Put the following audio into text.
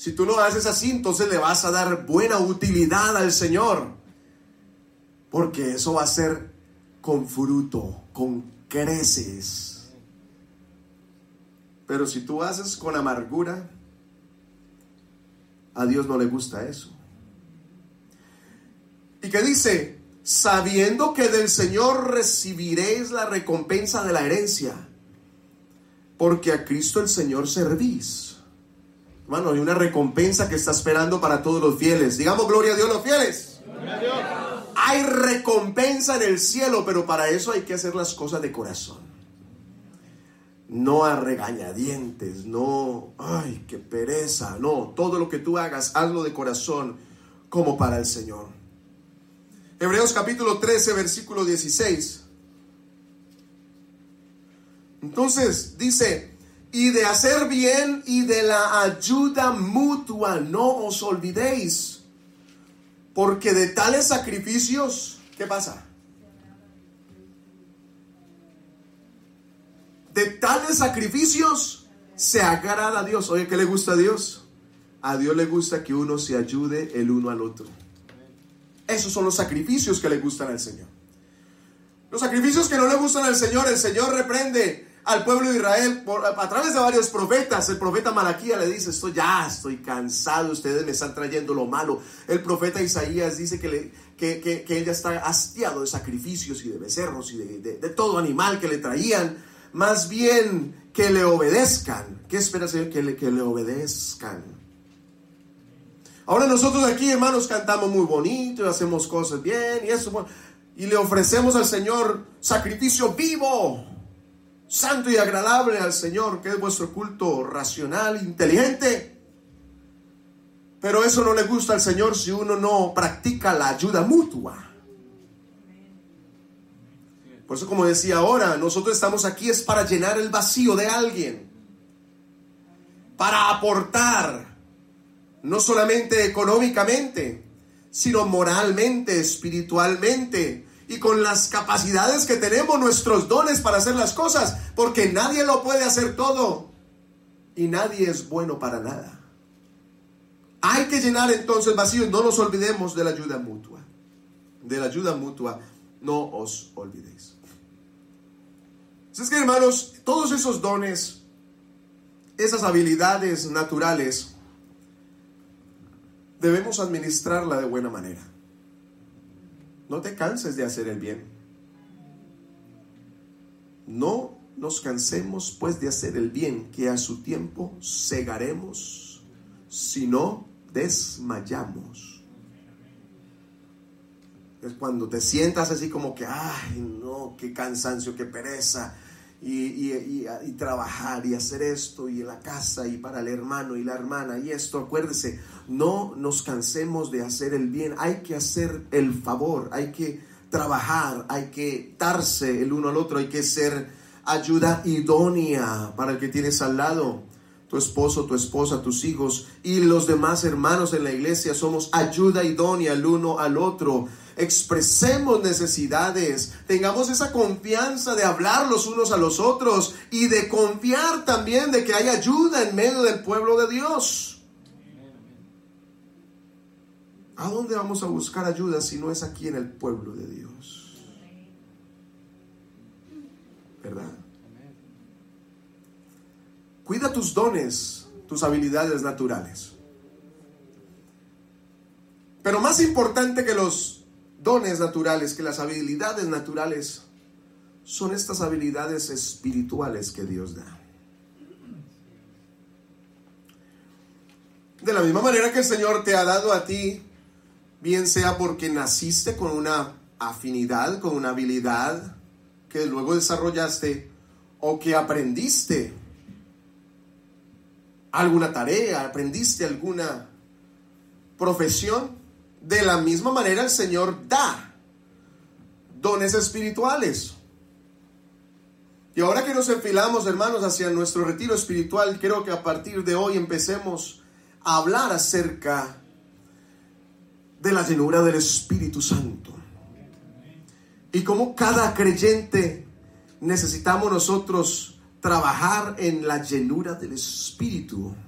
Si tú lo haces así, entonces le vas a dar buena utilidad al Señor. Porque eso va a ser con fruto, con creces. Pero si tú haces con amargura, a Dios no le gusta eso. ¿Y qué dice? Sabiendo que del Señor recibiréis la recompensa de la herencia, porque a Cristo el Señor servís. Hermano, hay una recompensa que está esperando para todos los fieles. Digamos gloria a Dios los fieles. Gloria a Dios. Hay recompensa en el cielo, pero para eso hay que hacer las cosas de corazón. No a regañadientes, no, ay, qué pereza. No, todo lo que tú hagas, hazlo de corazón como para el Señor. Hebreos capítulo 13, versículo 16. Entonces dice: y de hacer bien y de la ayuda mutua no os olvidéis, porque de tales sacrificios, ¿qué pasa? De tales sacrificios se agrada a Dios. Oye, ¿qué le gusta a Dios? A Dios le gusta que uno se ayude el uno al otro. Esos son los sacrificios que le gustan al Señor. Los sacrificios que no le gustan al Señor, el Señor reprende al pueblo de Israel a través de varios profetas. El profeta Malaquías le dice: estoy cansado, ustedes me están trayendo lo malo. El profeta Isaías dice que él ya está hastiado de sacrificios y de becerros y de todo animal que le traían. Más bien que le obedezcan. ¿Qué espera el Señor? Que le obedezcan. Ahora nosotros aquí, hermanos, cantamos muy bonito y hacemos cosas bien y eso, y le ofrecemos al Señor sacrificio vivo, santo y agradable al Señor, que es vuestro culto racional, inteligente. Pero eso no le gusta al Señor si uno no practica la ayuda mutua. Por eso, como decía ahora, nosotros estamos aquí es para llenar el vacío de alguien, para aportar, no solamente económicamente, sino moralmente, espiritualmente, y con las capacidades que tenemos, nuestros dones para hacer las cosas, porque nadie lo puede hacer todo y nadie es bueno para nada. Hay que llenar entonces vacíos. No nos olvidemos de la ayuda mutua. De la ayuda mutua no os olvidéis. Es que, hermanos, todos esos dones, esas habilidades naturales, debemos administrarla de buena manera. No te canses de hacer el bien. No nos cansemos pues de hacer el bien, que a su tiempo segaremos, si no desmayamos. Es cuando te sientas así como que, ay no, qué cansancio, qué pereza, y trabajar y hacer esto y en la casa y para el hermano y la hermana y esto. Acuérdese, no nos cansemos de hacer el bien. Hay que hacer el favor, hay que trabajar, hay que darse el uno al otro, hay que ser ayuda idónea para el que tienes al lado. Tu esposo, tu esposa, tus hijos y los demás hermanos en la iglesia somos ayuda idónea el uno al otro. Expresemos necesidades, tengamos esa confianza de hablar los unos a los otros y de confiar también de que hay ayuda en medio del pueblo de Dios. ¿A dónde vamos a buscar ayuda si no es aquí en el pueblo de Dios? ¿Verdad? Cuida tus dones, tus habilidades naturales. Pero más importante que los dones naturales, que las habilidades naturales, son estas habilidades espirituales que Dios da. De la misma manera que el Señor te ha dado a ti, bien sea porque naciste con una afinidad, con una habilidad que luego desarrollaste, o que aprendiste alguna tarea, aprendiste alguna profesión. De la misma manera el Señor da dones espirituales. Y ahora que nos enfilamos, hermanos, hacia nuestro retiro espiritual, quiero que a partir de hoy empecemos a hablar acerca de la llenura del Espíritu Santo. Y cómo cada creyente necesitamos nosotros trabajar en la llenura del Espíritu.